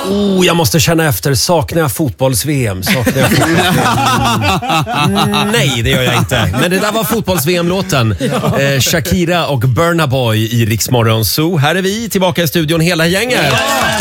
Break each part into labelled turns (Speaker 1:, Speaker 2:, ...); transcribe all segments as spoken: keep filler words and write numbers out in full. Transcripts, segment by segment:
Speaker 1: Oh, jag måste känna efter. Saknar jag fotbolls-V M? Saknar jag fotbolls-V M? Nej, det gör jag inte. Men det där var fotbolls-V M-låten. Ja. Eh, Shakira och Burna Boy i Rix Morgon Zoo. Här är vi tillbaka i studion, hela gänget. Ja.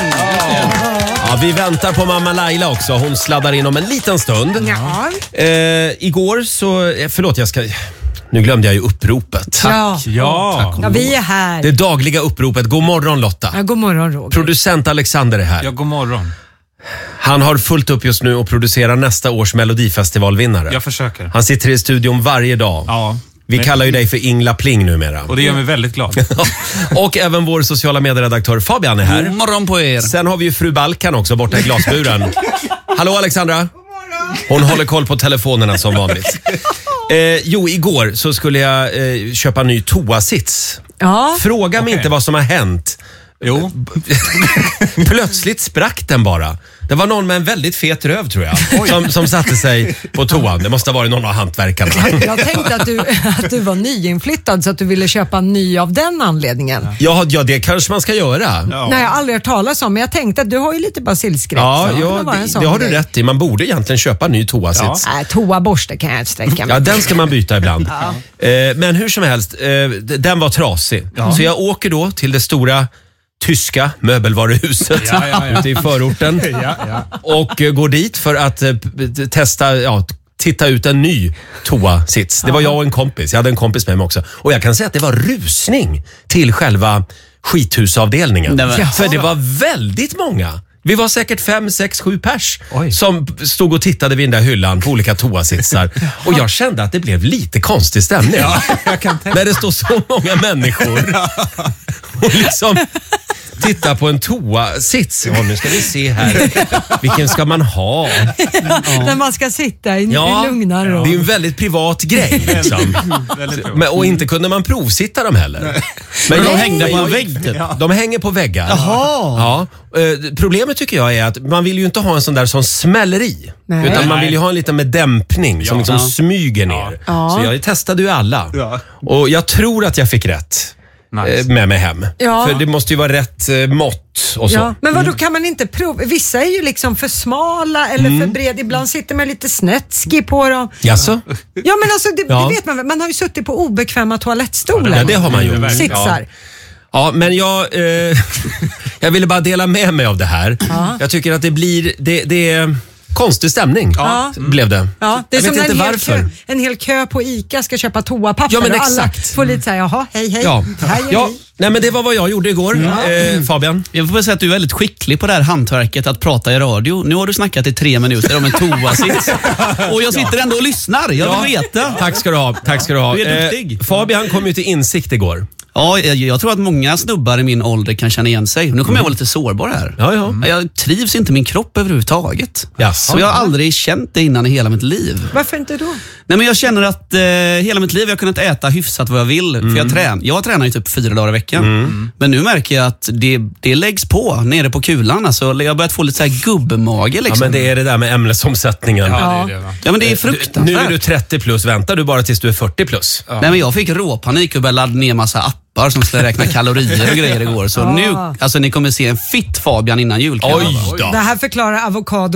Speaker 1: Ja, vi väntar på mamma Laila också. Hon sladdar in om en liten stund. Ja. Eh, igår så... Förlåt, jag ska... Nu glömde jag ju uppropet.
Speaker 2: Tack. Ja.
Speaker 1: Ja.
Speaker 2: ja, vi är här.
Speaker 1: Det dagliga uppropet. God morgon Lotta.
Speaker 2: Ja, god morgon Roger.
Speaker 1: Producent Alexander är här.
Speaker 3: Ja, god morgon.
Speaker 1: Han har fullt upp just nu och producerar nästa års Melodifestivalvinnare.
Speaker 3: Jag försöker.
Speaker 1: Han sitter i studion varje dag.
Speaker 3: Ja.
Speaker 1: Vi men... kallar ju dig för Ingla Pling numera.
Speaker 3: Och det gör mig väldigt glad.
Speaker 1: Och även vår sociala medieredaktör Fabian är här.
Speaker 4: God morgon på er.
Speaker 1: Sen har vi ju fru Balkan också borta i glasburen. Hallå Alexandra. God morgon. Hon håller koll på telefonerna som vanligt. Eh, jo, igår så skulle jag eh, köpa en ny toasits. Ja. Fråga mig okay. inte vad som har hänt.
Speaker 3: Jo.
Speaker 1: Plötsligt sprack den bara. Det var någon med en väldigt fet röv tror jag som, som satte sig på toan. Det måste ha varit någon av hantverkarna.
Speaker 2: Jag tänkte att du, att du var nyinflyttad så att du ville köpa en ny av den anledningen.
Speaker 1: Ja, ja det kanske man ska göra.
Speaker 2: Ja. Nej, jag har aldrig hört talas om, men jag tänkte att du har ju lite basilskräck.
Speaker 1: Ja, ja det, det har du rätt i. Man borde egentligen köpa en ny toasits.
Speaker 2: Ja. Nej, toaborste kan jag sträcka mig.
Speaker 1: Ja, den ska man byta ibland. Ja. Eh, men hur som helst, eh, den var trasig. Ja. Så jag åker då till det stora tyska möbelvaruhuset ja, ja, ja. ute i förorten ja, ja. och uh, går dit för att uh, testa, ja, titta ut en ny toasits. Det var jag och en kompis. Jag hade en kompis med mig också. Och jag kan säga att det var rusning till själva skithusavdelningen. Det var... För det var väldigt många. Vi var säkert fem, sex, sju pers Oj. som stod och tittade vid den där hyllan på olika toasitsar. Och jag kände att det blev lite konstig stämning. Ja, jag kan tänka. När det står så många människor och liksom titta på en toasits. Ja, nu ska vi se här. Vilken ska man ha?
Speaker 2: Ja. När man ska sitta i
Speaker 1: ja,
Speaker 2: lugna rum.
Speaker 1: Det är ju en väldigt privat grej. Liksom. Men, och inte kunde man provsitta dem heller. Men
Speaker 4: Nej. de hängde på en vägg. Typ.
Speaker 1: De hänger på väggar.
Speaker 4: Jaha.
Speaker 1: Ja. Problemet tycker jag är att man vill ju inte ha en sån där som smäller i. Nej. Utan man vill ju ha en liten med dämpning som ja. liksom smyger ner. Ja. Så jag testade ju alla. Ja. Och jag tror att jag fick rätt. Nice. Med mig hem. Ja. För det måste ju vara rätt eh, mått och så. Ja.
Speaker 2: Men vad då kan man inte prova? Vissa är ju liksom för smala eller mm. för bred. Ibland sitter man lite snetsky på dem.
Speaker 1: Jaså?
Speaker 2: Ja, men alltså det, ja. det vet man. Man har ju suttit på obekväma toalettstolar.
Speaker 1: Ja, det har man ju.
Speaker 2: Sitsar.
Speaker 1: Ja. Ja, men jag eh, jag ville bara dela med mig av det här. Ja. Jag tycker att det blir det, det är konstig stämning ja. blev det.
Speaker 2: Ja, det är
Speaker 1: jag
Speaker 2: som
Speaker 1: vet inte
Speaker 2: en,
Speaker 1: varför.
Speaker 2: Hel kö, en hel kö på ICA ska köpa toapapper.
Speaker 1: Ja, men
Speaker 2: och
Speaker 1: exakt.
Speaker 2: alla får lite säga jaha, hej hej.
Speaker 1: Ja.
Speaker 2: Hej,
Speaker 1: ja.
Speaker 2: hej.
Speaker 1: Nej, men det var vad jag gjorde igår. Ja. Eh, Fabian.
Speaker 4: Jag får bara säga att du är väldigt skicklig på det här hantverket att prata i radio. Nu har du snackat i tre minuter om en toasits. Och jag sitter ändå och lyssnar. Jag
Speaker 1: ja.
Speaker 4: vill veta.
Speaker 1: Tack ska du ha. Tack ska du ha.
Speaker 4: Du är duktig.
Speaker 1: Eh, Fabian kom ju till insikt igår.
Speaker 4: Ja, jag, jag tror att många snubbar i min ålder kan känna igen sig. Nu kommer mm. jag vara lite sårbar här.
Speaker 1: Ja, ja.
Speaker 4: Jag trivs inte i min kropp överhuvudtaget.
Speaker 1: Jaså.
Speaker 4: Så jag har aldrig känt det innan i hela mitt liv.
Speaker 2: Varför inte då?
Speaker 4: Nej, men jag känner att eh, hela mitt liv jag har kunnat äta hyfsat vad jag vill. Mm. För jag, trän, jag tränar ju typ fyra dagar i veckan. Mm. Men nu märker jag att det, det läggs på nere på kulan. Alltså, jag har börjat få lite så här gubbmage. Liksom.
Speaker 1: Ja, men det är det där med ämnesomsättningen.
Speaker 4: Ja, ja. Det är det, ja men det är fruktansvärt.
Speaker 1: Nu är du trettio plus. Väntar du bara tills du är fyrtio plus?
Speaker 4: Ja. Nej, men jag fick råpanik och började ladda ner massa appar som skulle räkna kalorier och grejer igår. Så ah. nu, alltså ni kommer se en fit Fabian innan jul.
Speaker 1: Oj då.
Speaker 2: Det här förklarar avokado